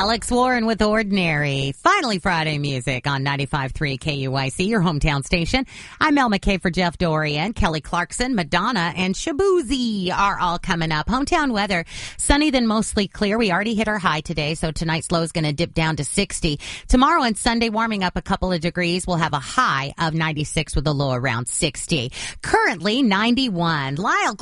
Alex Warren with Ordinary. Finally Friday music on 95.3 KUIC, your hometown station. I'm Mel McKay for Jeff Dorian. Kelly Clarkson, Madonna, and Shabuzi are all coming up. Hometown weather, sunny then mostly clear. We already hit our high today, so tonight's low is going to dip down to 60. Tomorrow and Sunday, warming up a couple of degrees. We'll have a high of 96 with a low around 60. Currently 91. Lyle